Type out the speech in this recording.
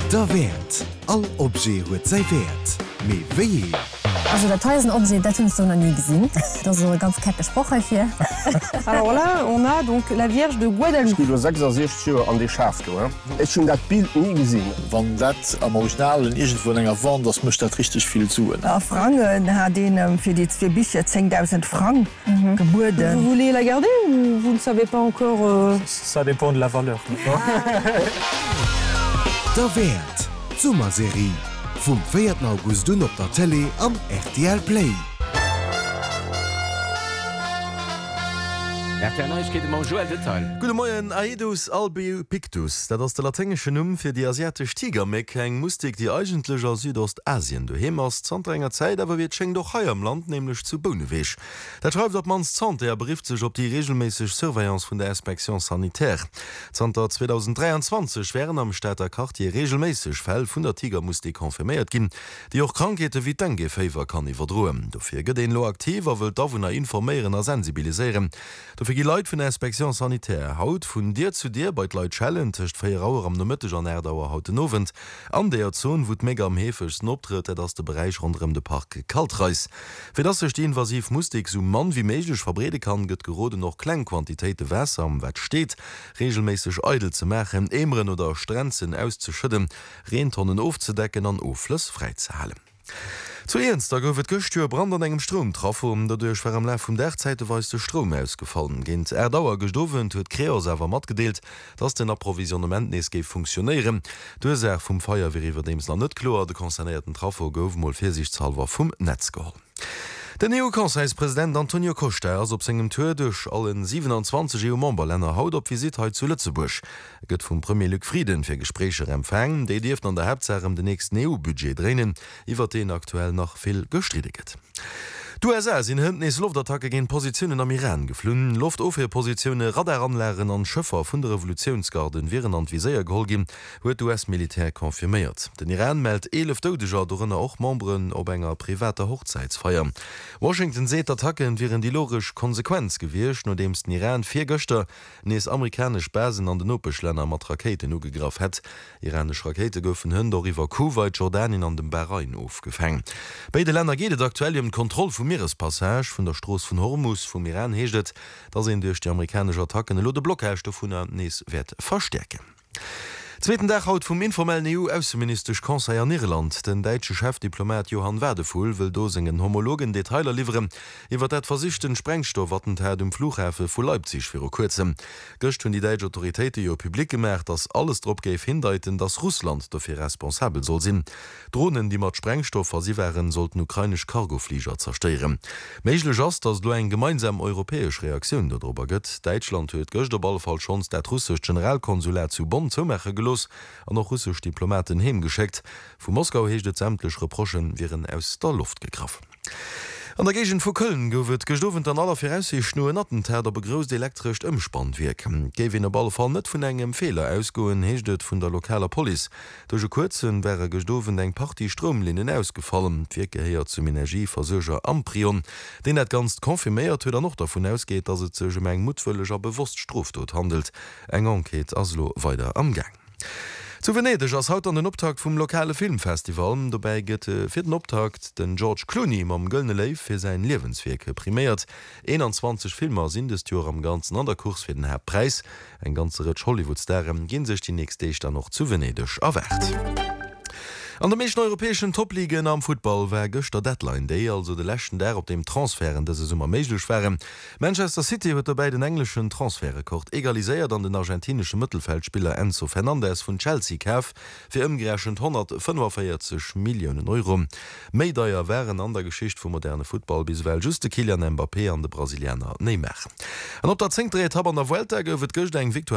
Der Wert. All Obje huet sei Wert. Me wéi? Also der teuersten Objet, das hast du noch nie gesehen. Das ist so eine ganz kecke Sprache hier. Alors là, on a donc la Vierge de Guadalupe. Ich bin 66 Jahre an die Schaft. Ich habe das Bild nie gesehen. Wenn das am Original irgendwo in einer Wand, das muss das richtig viel suchen. Franken hat den für die 2 Bücher 10.000 Franken geboten. Vous voulez la garder ou vous ne savez pas encore Ça dépend de la valeur. Der Wert. Sommerserie. Vom 4. August op der Tele am RTL Play. Gute Morgen, Aedus albopictus, dat ass der latengelsche Numm fir die asiatisch Tigermek eng Mustik die eigentlicher Südostasien. Du hemmers zanrenger Zeit, aber wird schenng doch heuer am Land nämlich zu Bonewech. Dat schreibt dat mans Zante brieft sich op die regelmäßig Surveillance vun der Inspektion sanitär. Zter 2023 wären am Städter Quartier regelmäßig Fäll vun der Tigermustik konfirmiert gin, die auch Krankheite wie Dengue-Fever kann iwwerdroen. Dofir gët den lo aktiver wild davon informieren a sensibiliseieren. Dafür die Leute von der Inspektion sanitär haut von dir zu dir bei Leute Challenge 4 Uhr am Mittag an Erdauer haut Novent an der Zone wo mega am hefigsten optritt, dass der Bereich rund um den Park kalt reis. Für das sich die invasiv Musik so man wie möglich verbreden kann, gibt gerade noch Kleinquantität Wasser am Wett steht, regelmäßig Eidel zu machen, Emren oder Stränzen auszuschütten, Rehtonnen aufzudecken an Auflüsse freizuhalten. Zuerst, da goufet Gestür Brand an engem Strom trafo, dadurch war am Lauf vum der Zeite weis der Strom ausgefallen. Gent Erdauer gestowen huet Kreer sewer mat gedeelt, dats den Approvisionement nees geif funktionieren. Duer vum Feuerwehriwwer dems net klo, de konzernierten Trafo gouf moll Vorsichtshalber vum Netz geholl. Der Neokonseilspräsident Antonio Costa ass op segem Tour duch allen 27 EU-Memberlänner haut op Visit zu Lützeburg. Gëtt vum Premier Luc Frieden fir Gesprächer empfängen, déi Dieft an der Hauptsache de nächsten EU-Budget drinnen, iwwer den aktuell noch vill gestrideget. USA sinn hënd nees Luftattacke gin Positionen am Iran geflünnen, Luft auf fir Positionune Radaranlären an Schëffer vun der Revolutionsgarden wären an Viséier geholgin, huet US-Militär konfirmiert. Den Iran meldt 11 Taudeger dorënner och Membren op enger privater Hochzeitsfeier. Washington seet Attacken wären die logisch Konsequenz gewircht, no dems den Iran 4 Göster nees amerikasch Basen an den Opeschlänner mat Raketen ugegraf hett. Iranisch Rakete goufen hunn iwwer Kuwait, Jordanien an dem Bahrain aufgefeng. Beide Länder geht aktuell um Kontrolle vum Meerespassage vun der Stroos vun Hormus vum Iran heeschtet, dat se duch die amerikanische Attacken lo de Blockherchte vun der nees wert verstärken. Zweiten Tag haut vum informellen EU-Außenministerisch Conseil an Irland. Den deitsche Chefdiplomat Johann Werdefuhl will dosingen homologen Detailer lieferen, iwwer dat versichten Sprengstoffwattentat dem Flughafen vu Leipzig fir kurzem. Göcht hun die deitsche Autoritäten jo publik gemerkt, dass alles drop geif hindeiten, dass Russland dafür responsabel soll sinn. Drohnen, die mat Sprengstoff sie wären, sollten ukrainisch Cargoflieger zersteieren. Meiglech ass, dass du eng gemeinsam europäisch Reaktion darüber gëtt. Deutschland huet gocht der Ballfall schons dat russsisch Generalkonsulat zu Bonn zumecher gelos, an noch russsisch Diplomaten hemgeschickt. Vu Moskau heeschtet sämtlech Reprochen wären aus der Luft gegraffen. An der Gegend vu Köln gouft gestowen an aller Voraussicht nur en Attentäter begrosst elektrisch ëmspannt wirken. Gewin der Ballfall net vun engem Fehler ausgoen heeschtet vun der lokaler Poli. Durch kurzen wäre gestowen eng Party Stromlinien ausgefallen, Wirkeheier zum Energieversorger Amprion, den net ganz konfirméiert huet noch davon ausgeht, dass et sech eng mutwëlleger bewusst Straftat handelt. Eng Enquete aslo weiter am Gang. Zu Venedig ass haut an den Optakt vum lokale Filmfestival, dabei gëtt fir den Optakt den George Clooney mam Gëllne Leif fir se Lebenswerke priméiert. 21 Filmer sind des Joer am ganzen an der Kurs fir den Herr Preis. Eng ganze Hollywood-Starren ginn sech die nächste Deich dann noch zu Venedig erwert. An der meisten europäischen Topligen am Football war gestern Deadline Day, also de lächten der op dem Transferen, dat se summmer meiglech wären. Manchester City huet dabei den englischen Transferrekord egaliséiert an den argentinischen Mittelfeldspieler Enzo Fernandez von Chelsea Caf fir ëmgerechend 145 Millionen Euro. Meidaier wären an der Geschicht vu moderne Football biswell juste Kylian Mbappé an de Brasilianer Neymar. An op der 10. Etappe an der Vuelta goufet gocht eng Victor